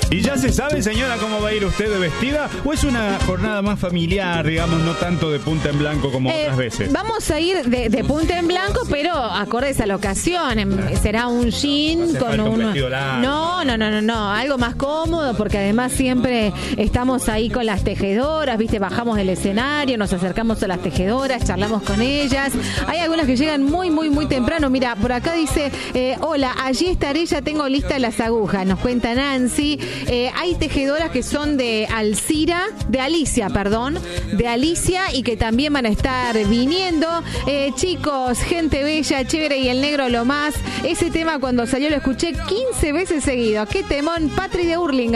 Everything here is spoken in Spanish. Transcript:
¿Y ya se sabe, señora, cómo va a ir usted de vestida? ¿O es una jornada más familiar, digamos, no tanto de punta en blanco como otras veces? Vamos a ir de punta en blanco, pero acordes a la ocasión. Será un jean No hace con falta un un... vestido largo. No, algo más cómodo, porque además siempre estamos ahí con las tejedoras, ¿viste? Bajamos del escenario, nos acercamos a las tejedoras, charlamos con ellas. Hay algunas que llegan muy temprano. Mira, por acá dice, hola, allí estaré, ya tengo listas las agujas, nos cuenta Nancy. Hay tejedoras que son de Alicia, y que también van a estar viniendo. Chicos, gente bella, chévere y el negro lo más. Ese tema cuando salió lo escuché 15 veces seguido. ¡Qué temón! Patri de Hurlingham.